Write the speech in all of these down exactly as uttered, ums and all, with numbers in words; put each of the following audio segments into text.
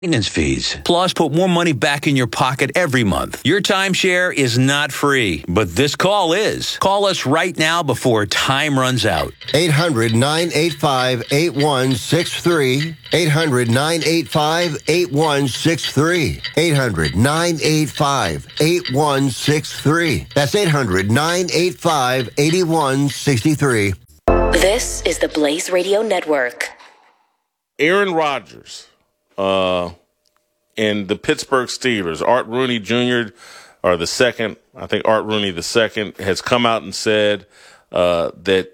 maintenance fees. Plus, put more money back in your pocket every month. Your timeshare is not free, but this call is. Call us right now before time runs out. eight hundred, nine eight five, eight one six three. eight hundred, nine eight five, eight one six three. eight hundred, nine eight five, eight one six three. That's eight hundred, nine eight five, eight one six three. This is the Blaze Radio Network. Aaron Rodgers. Uh, and the Pittsburgh Steelers, Art Rooney Junior or the second, I think Art Rooney the second, has come out and said uh, that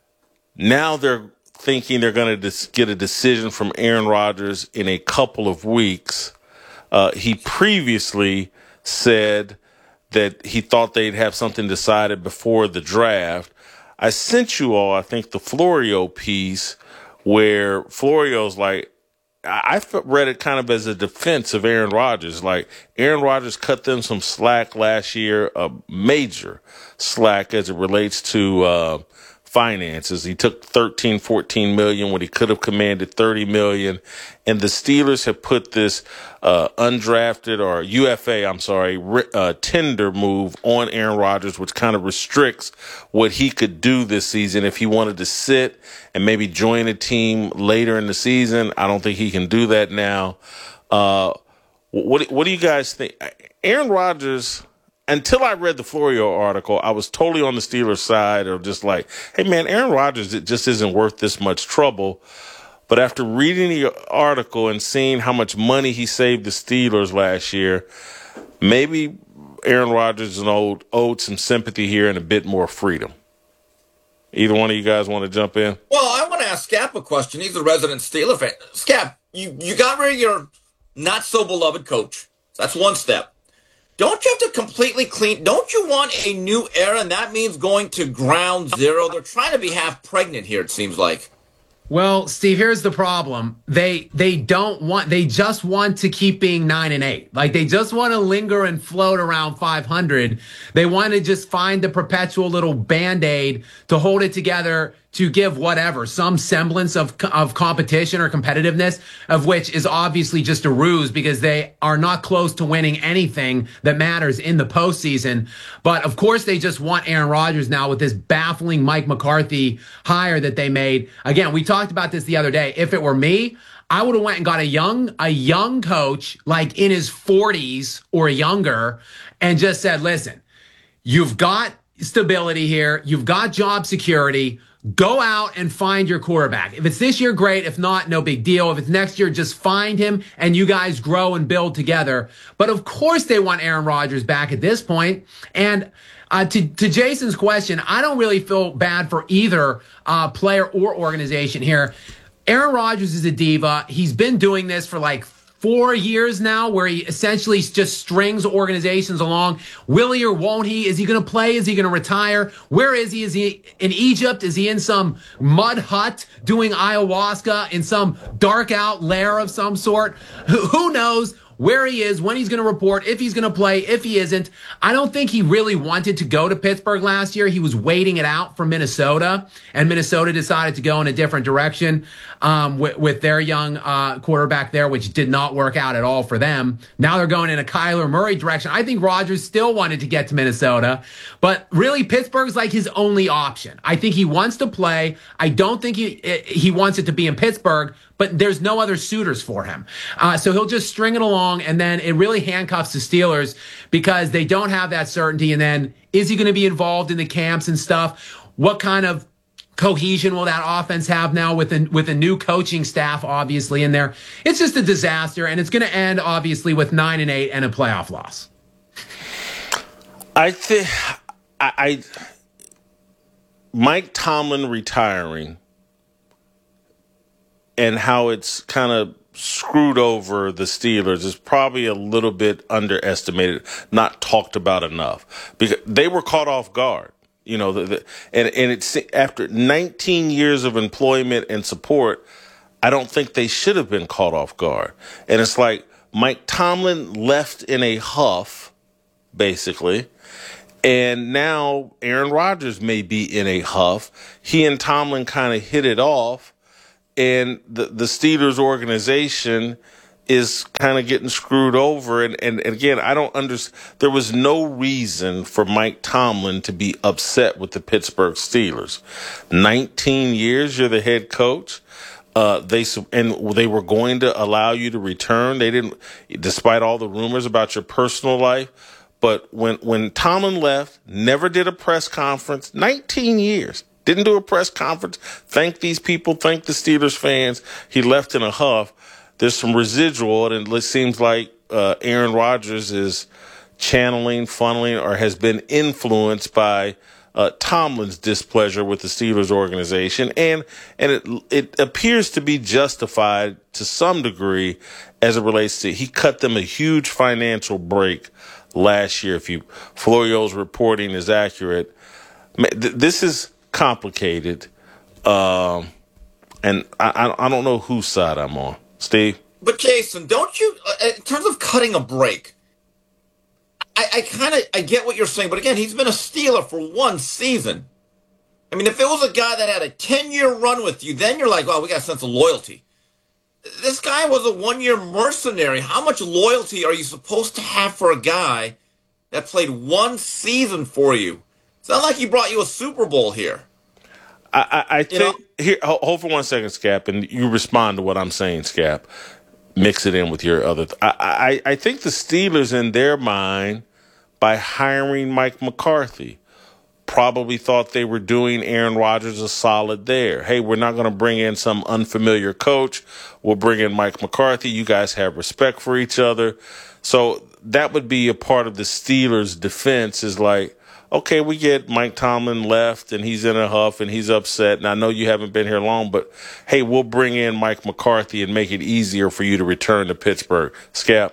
now they're thinking they're going to dis- get a decision from Aaron Rodgers in a couple of weeks. Uh, he previously said that he thought they'd have something decided before the draft. I sent you all, I think, the Florio piece where Florio's like, I read it kind of as a defense of Aaron Rodgers. Like, Aaron Rodgers cut them some slack last year, a major slack as it relates to uh, finances. He took thirteen, fourteen million when he could have commanded thirty million. And the Steelers have put this uh, undrafted or U F A, I'm sorry, uh, tender move on Aaron Rodgers, which kind of restricts what he could do this season if he wanted to sit and maybe join a team later in the season. I don't think he can do that now. Uh, what, what do you guys think? Aaron Rodgers, until I read the Florio article, I was totally on the Steelers side of just like, hey, man, Aaron Rodgers, it just isn't worth this much trouble. But after reading the article and seeing how much money he saved the Steelers last year, maybe Aaron Rodgers is owed, owed some sympathy here and a bit more freedom. Either one of you guys want to jump in? Well, I want to ask Scap a question. He's a resident Steeler fan. Scap, you, you got rid of your not-so-beloved coach. That's one step. Don't you have to completely clean? Don't you want a new era? And that means going to ground zero. They're trying to be half pregnant here, it seems like. Well, Steve, here's the problem. They they don't want, they just want to keep being nine and eight. Like, they just want to linger and float around five hundred. They want to just find the perpetual little Band-Aid to hold it together, to give whatever, some semblance of of competition or competitiveness, of which is obviously just a ruse because they are not close to winning anything that matters in the postseason. But of course, they just want Aaron Rodgers now with this baffling Mike McCarthy hire that they made. Again, we talked about this the other day. If it were me, I would have went and got a young, a young coach, like in his forties or younger, and just said, listen, you've got stability here. You've got job security. Go out and find your quarterback. If it's this year, great. If not, no big deal. If it's next year, just find him and you guys grow and build together. But of course they want Aaron Rodgers back at this point. And uh, to, to Jason's question, I don't really feel bad for either uh, player or organization here. Aaron Rodgers is a diva. He's been doing this for like four years now, where he essentially just strings organizations along. Will he or won't he? Is he going to play? Is he going to retire? Where is he? Is he in Egypt? Is he in some mud hut doing ayahuasca in some dark out lair of some sort? Who knows where he is, when he's going to report, if he's going to play, if he isn't. I don't think he really wanted to go to Pittsburgh last year. He was waiting it out for Minnesota, and Minnesota decided to go in a different direction um, with, with their young uh, quarterback there, which did not work out at all for them. Now they're going in a Kyler Murray direction. I think Rodgers still wanted to get to Minnesota, but really Pittsburgh's like his only option. I think he wants to play. I don't think he he wants it to be in Pittsburgh, but there's no other suitors for him. Uh, so he'll just string it along, and then it really handcuffs the Steelers because they don't have that certainty. And then is he going to be involved in the camps and stuff? What kind of cohesion will that offense have now with a, with a new coaching staff, obviously, in there? It's just a disaster, and it's going to end, obviously, with nine and eight and a playoff loss. I think I, I Mike Tomlin retiring and how it's kind of screwed over the Steelers is probably a little bit underestimated, not talked about enough, because they were caught off guard. You know, the, the, and, and it's after nineteen years of employment and support, I don't think they should have been caught off guard. And it's like Mike Tomlin left in a huff, basically. And now Aaron Rodgers may be in a huff. He and Tomlin kind of hit it off. And the, the Steelers organization is kind of getting screwed over. And, and, and again, I don't understand. There was no reason for Mike Tomlin to be upset with the Pittsburgh Steelers. nineteen years, you're the head coach. Uh, they and they were going to allow you to return. They didn't, despite all the rumors about your personal life. But when, when Tomlin left, never did a press conference, nineteen years, didn't do a press conference, thank these people, thank the Steelers fans. He left in a huff. There's some residual, and it seems like uh, Aaron Rodgers is channeling, funneling, or has been influenced by uh, Tomlin's displeasure with the Steelers organization, and and it it appears to be justified to some degree as it relates to he cut them a huge financial break last year. If you Florio's reporting is accurate, this is complicated, um, and I I don't know whose side I'm on. Steve? But Jason, don't you, uh, in terms of cutting a break, I, I kind of, I get what you're saying, but again, he's been a Steeler for one season. I mean, if it was a guy that had a ten-year run with you, then you're like, well, we got a sense of loyalty. This guy was a one-year mercenary. How much loyalty are you supposed to have for a guy that played one season for you? It's not like he brought you a Super Bowl here. I, I, I think, know? here, hold for one second, Scap, and you respond to what I'm saying, Scap. Mix it in with your other. Th- I, I, I think the Steelers, in their mind, by hiring Mike McCarthy, probably thought they were doing Aaron Rodgers a solid there. Hey, we're not going to bring in some unfamiliar coach. We'll bring in Mike McCarthy. You guys have respect for each other. So that would be a part of the Steelers' defense is like, okay, we get Mike Tomlin left and he's in a huff and he's upset. And I know you haven't been here long, but hey, we'll bring in Mike McCarthy and make it easier for you to return to Pittsburgh. Scap?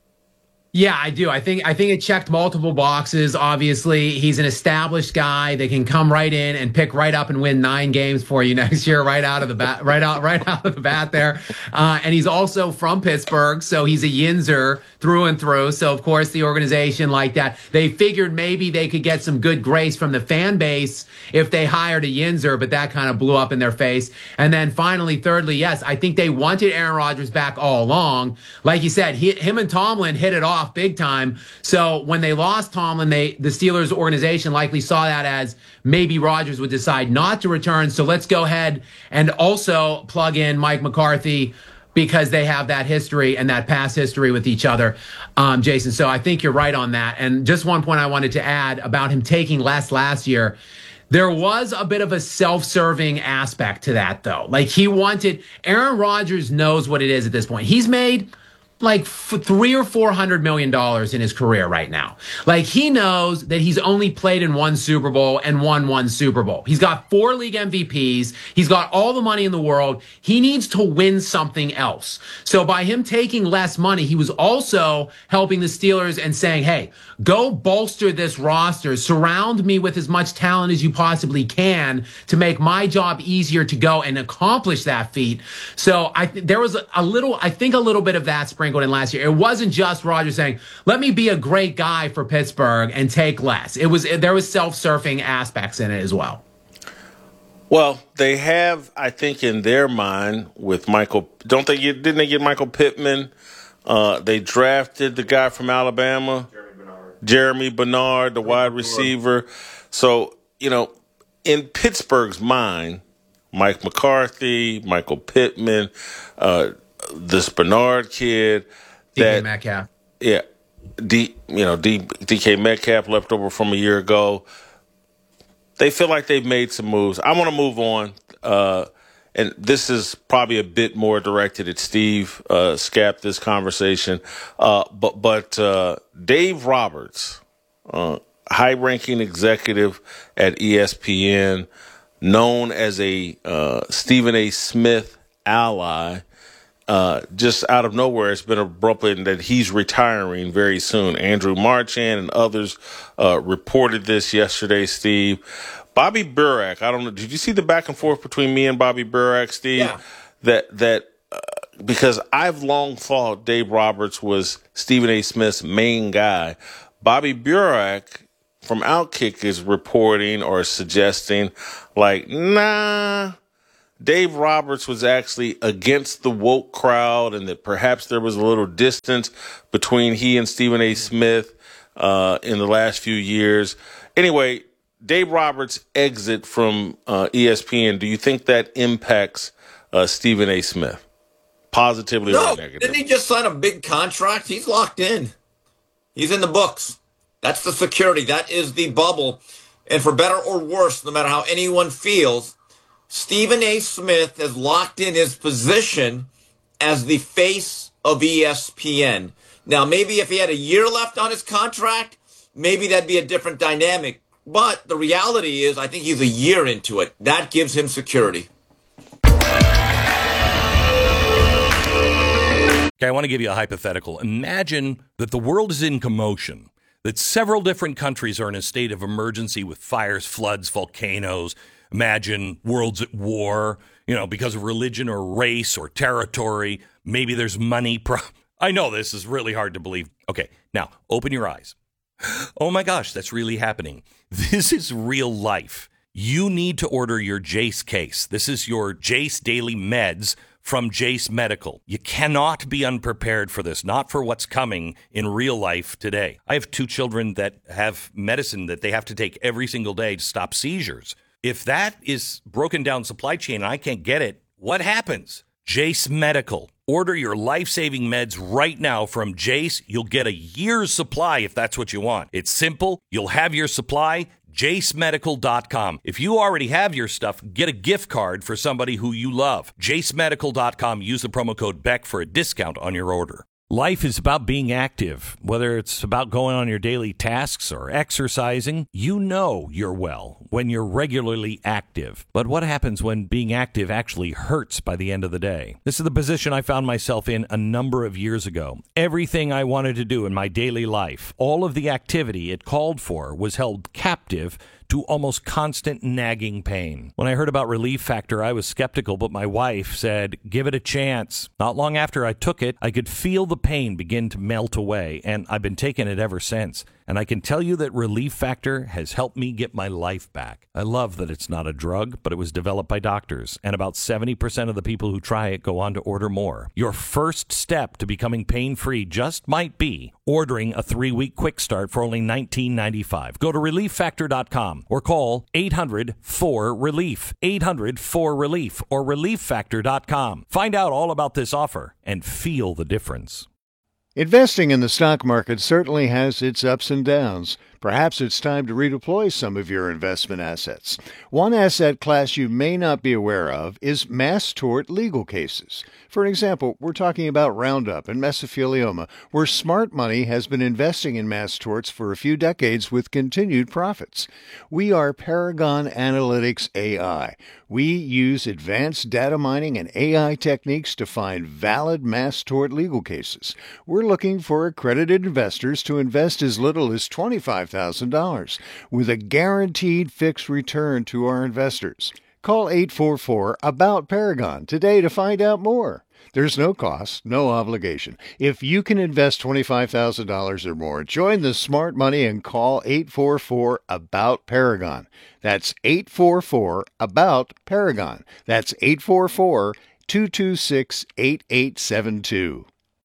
Yeah, I do. I think I think it checked multiple boxes. Obviously, he's an established guy that can come right in and pick right up and win nine games for you next year, right out of the bat, right out, right out of the bat there. Uh, and he's also from Pittsburgh, so he's a Yinzer through and through. So of course, the organization like that, they figured maybe they could get some good grace from the fan base if they hired a Yinzer, but that kind of blew up in their face. And then finally, thirdly, yes, I think they wanted Aaron Rodgers back all along. Like you said, he, him and Tomlin hit it off big time. So when they lost Tomlin, they the Steelers organization likely saw that as maybe Rodgers would decide not to return. So let's go ahead and also plug in Mike McCarthy because they have that history and that past history with each other, um, Jason. So I think you're right on that. And just one point I wanted to add about him taking less last year. There was a bit of a self-serving aspect to that, though. Like he wanted, Aaron Rodgers knows what it is at this point. He's made like f- three or four hundred million dollars in his career right now. Like he knows that he's only played in one Super Bowl and won one Super Bowl. He's got four league M V Ps. He's got all the money in the world. He needs to win something else. So by him taking less money, he was also helping the Steelers and saying, hey, go bolster this roster. Surround me with as much talent as you possibly can to make my job easier to go and accomplish that feat. So I th- there was a, a little, I think a little bit of that spring in last year. It wasn't just Rodgers saying, let me be a great guy for Pittsburgh and take less. It was, there was self-surfing aspects in it as well. Well, they have, I think, in their mind with Michael, don't they get, didn't they get Michael Pittman? Uh, they drafted the guy from Alabama, Jeremy Bernard, Jeremy Bernard, the wide receiver. So, you know, in Pittsburgh's mind, Mike McCarthy, Michael Pittman, uh, this Bernard kid, D K that Metcalf, yeah, D you know D D K Metcalf left over from a year ago. They feel like they've made some moves. I want to move on, uh, and this is probably a bit more directed at Steve uh, Scap. This conversation, uh, but but uh, Dave Roberts, uh, high-ranking executive at E S P N, known as a uh, Stephen A. Smith ally. Uh, just out of nowhere, it's been abruptly that he's retiring very soon. Andrew Marchand and others uh, reported this yesterday, Steve. Bobby Burack, I don't know. Did you see the back and forth between me and Bobby Burack, Steve? Yeah. That, that uh, because I've long thought Dave Roberts was Stephen A. Smith's main guy. Bobby Burack from Outkick is reporting or suggesting, like, nah, Dave Roberts was actually against the woke crowd and that perhaps there was a little distance between he and Stephen A. Smith uh, in the last few years. Anyway, Dave Roberts' exit from uh, E S P N, do you think that impacts uh, Stephen A. Smith? Positively no, or negatively? Didn't he just sign a big contract? He's locked in. He's in the books. That's the security. That is the bubble. And for better or worse, no matter how anyone feels, Stephen A. Smith has locked in his position as the face of E S P N. Now, maybe if he had a year left on his contract, maybe that'd be a different dynamic. But the reality is, I think he's a year into it. That gives him security. Okay, I want to give you a hypothetical. Imagine that the world is in commotion, that several different countries are in a state of emergency with fires, floods, volcanoes. Imagine world's at war, you know, because of religion or race or territory. Maybe there's money. Pro- I know this is really hard to believe. Okay, now open your eyes. Oh my gosh, that's really happening. This is real life. You need to order your Jace case. This is your Jace Daily Meds from Jace Medical. You cannot be unprepared for this, not for what's coming in real life today. I have two children that have medicine that they have to take every single day to stop seizures. If that is broken down supply chain and I can't get it, what happens? Jace Medical. Order your life-saving meds right now from Jace. You'll get a year's supply if that's what you want. It's simple. You'll have your supply. jace medical dot com. If you already have your stuff, get a gift card for somebody who you love. jace medical dot com. Use the promo code Beck for a discount on your order. Life is about being active, whether it's about going on your daily tasks or exercising. You know you're well when you're regularly active. But what happens when being active actually hurts by the end of the day? This is the position I found myself in a number of years ago. Everything I wanted to do in my daily life, all of the activity it called for, was held captive to almost constant nagging pain. When I heard about Relief Factor, I was skeptical, but my wife said, give it a chance. Not long after I took it, I could feel the pain begin to melt away, and I've been taking it ever since. And I can tell you that Relief Factor has helped me get my life back. I love that it's not a drug, but it was developed by doctors, and about seventy percent of the people who try it go on to order more. Your first step to becoming pain-free just might be ordering a three-week quick start for only nineteen ninety-five. Go to relief factor dot com or call eight hundred four relief, eight hundred four relief, or relief factor dot com. Find out all about this offer and feel the difference. Investing in the stock market certainly has its ups and downs. Perhaps it's time to redeploy some of your investment assets. One asset class you may not be aware of is mass tort legal cases. For example, we're talking about Roundup and mesothelioma, where smart money has been investing in mass torts for a few decades with continued profits. We are Paragon Analytics A I. We use advanced data mining and A I techniques to find valid mass tort legal cases. We're looking for accredited investors to invest as little as twenty-five thousand dollars with a guaranteed fixed return to our investors. Call eight four four about Paragon today to find out more. There's no cost, no obligation. If you can invest twenty-five thousand dollars or more, join the smart money and call eight four four about Paragon. That's eight four four about Paragon. That's eight four four, two two six, eight eight seven two.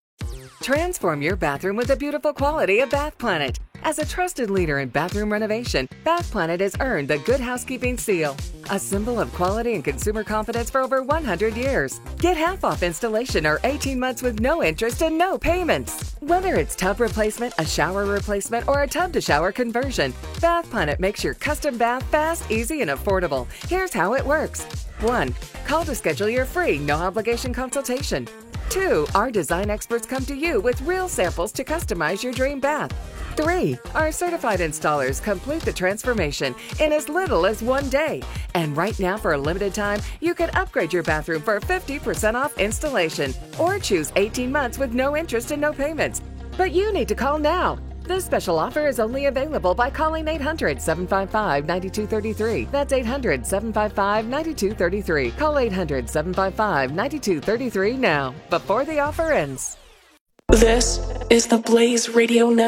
Transform your bathroom with the beautiful quality of Bath Planet. As a trusted leader in bathroom renovation, Bath Planet has earned the Good Housekeeping seal, a symbol of quality and consumer confidence for over one hundred years. Get half off installation or eighteen months with no interest and no payments. Whether it's tub replacement, a shower replacement, or a tub-to-shower conversion, Bath Planet makes your custom bath fast, easy, and affordable. Here's how it works. one. Call to schedule your free, no-obligation consultation. two. Our design experts come to you with real samples to customize your dream bath. three. Our certified installers complete the transformation in as little as one day. And right now, for a limited time, you can upgrade your bathroom for fifty percent off installation or choose eighteen months with no interest and no payments. But you need to call now. This special offer is only available by calling eight hundred, seven five five, nine two three three. That's eight hundred, seven five five, nine two three three. Call eight hundred, seven five five, nine two three three now, before the offer ends. This is the Blaze Radio Network.